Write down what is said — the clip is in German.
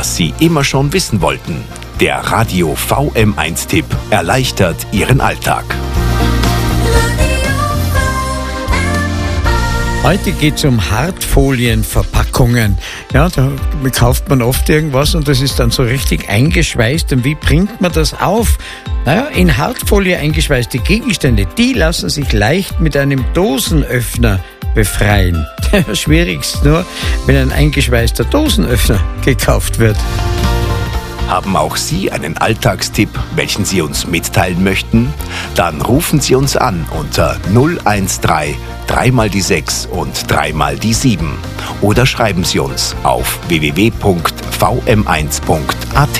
was Sie immer schon wissen wollten. Der Radio VM1-Tipp erleichtert Ihren Alltag. Heute geht es um Hartfolienverpackungen. Ja, da kauft man oft irgendwas und das ist dann so richtig eingeschweißt. Und wie bringt man das auf? Naja, in Hartfolie eingeschweißte Gegenstände, die lassen sich leicht mit einem Dosenöffner befreien. Schwierig ist nur, wenn ein eingeschweißter Dosenöffner gekauft wird. Haben auch Sie einen Alltagstipp, welchen Sie uns mitteilen möchten? Dann rufen Sie uns an unter 013 3 mal die 6 und 3 mal die 7 oder schreiben Sie uns auf www.vm1.at.